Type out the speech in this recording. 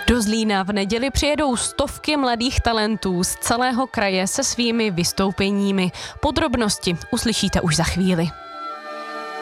Do Zlína v neděli přijedou stovky mladých talentů z celého kraje se svými vystoupeními. Podrobnosti uslyšíte už za chvíli.